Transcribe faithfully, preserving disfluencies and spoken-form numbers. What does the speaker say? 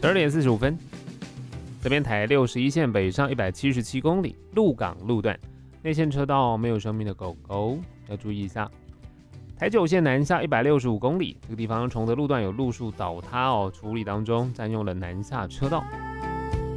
十二点四十五分，这边台六十一线北上一百七十七公里，鹿港路段内线车道没有生命的狗狗要注意一下。台九线南下一百六十五公里，这个地方崇德路段有路树倒塌哦，处理当中占用了南下车道。